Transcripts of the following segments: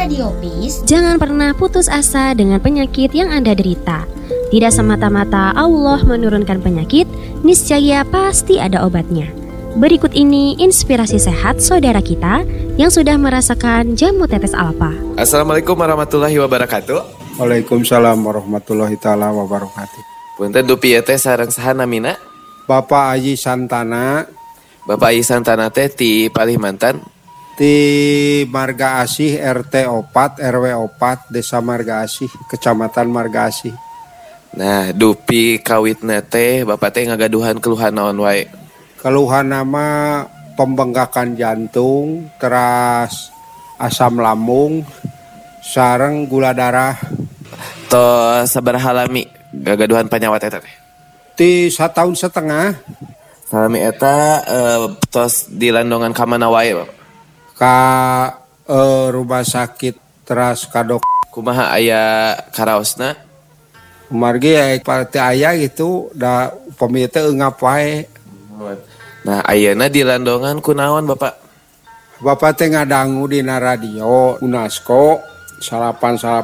Radio Peace, jangan pernah putus asa dengan penyakit yang Anda derita. Tidak semata-mata Allah menurunkan penyakit, niscaya pasti ada obatnya. Berikut ini inspirasi sehat saudara kita yang sudah merasakan jamu tetes alfa. Assalamualaikum warahmatullahi wabarakatuh. Waalaikumsalam warahmatullahi taala wabarakatuh. Punten dupi teh sareng saha namina? Bapak Aji Santana. Bapak Aji Santana teh ti Palimantan. Di Marga Asih RT 4 RW 4 Desa Marga Asih Kecamatan Marga Asih. Nah, dupi kawitna teh Bapak teh ngagaduhan keluhan naon wae? Keluhan nama pembengkakan jantung, teras asam lambung, sareng gula darah. To sabaraha lami gagaduhan panyawat eta teh? Ti 1 tahun setengah. Salami eta tos dilandongan ka mana wae, Bapak? Ka rumah sakit teras kadok. Kumaha aya karaosna? Margi parti aya gitu da upami teh eungap wae. Nah, ayeuna dilandongan kunaon, Bapak? Bapak teh ngadangu dina radio UNESCO 88,6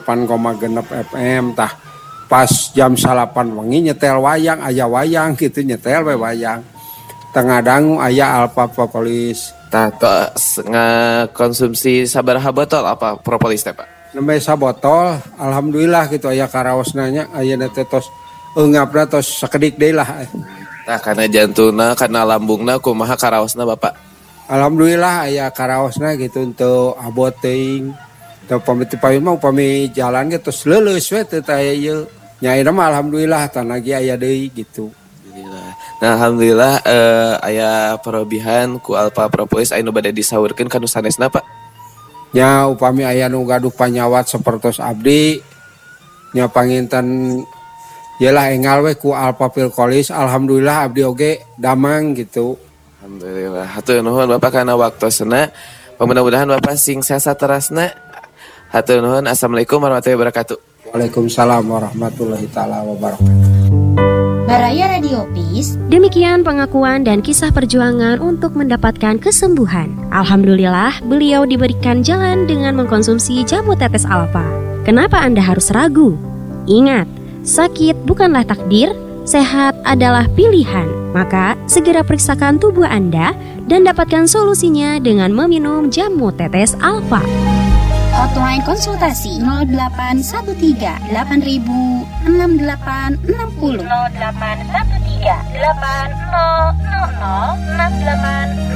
FM tah pas jam 8 wengi nyetel wayang aya wayang gitu nyetel we wayang. Tengah dangu aya Alpha Propolis. Tah tos ngakonsumsi sabaraha botol apa propolis teh, Pak? Nembe sabotol, alhamdulillah gitu aya karaosna nya ayeuna teh tos eungapna tos sakedik deui lah. Tah kana jantungna, kana lambungna kumaha karaosna, Bapak? Alhamdulillah aya karaosna gitu untuk abot teuing. Teu pamiti payun mah upami jalan ge tos leuleus we teu aya ieu. Nya ayeuna mah alhamdulillah tan lagi aya deui gitu. Nah, alhamdulillah aya parobihan ku Alpha Propolis aya nu bade disaurkeun ka nu sanesna, Pak. Nya upami aya nu gaduh panyawat sapertos abdi nya panginten yalah engal we ku Alpha Propolis alhamdulillah abdi oge damang gitu. Alhamdulillah. Hatur nuhun Bapak kana waktosna. Mudah-mudahan Bapak sing sehat terasna. Hatur nuhun. Assalamualaikum warahmatullahi wabarakatuh. Waalaikumsalam warahmatullahi taala wabarakatuh. Baraya Radio Peace. Demikian pengakuan dan kisah perjuangan untuk mendapatkan kesembuhan. Alhamdulillah, beliau diberikan jalan dengan mengkonsumsi jamu tetes alfa. Kenapa Anda harus ragu? Ingat, sakit bukanlah takdir, sehat adalah pilihan. Maka, segera periksakan tubuh Anda dan dapatkan solusinya dengan meminum jamu tetes alfa. Hotline konsultasi 0813 8000 6860 0813 8000 6860.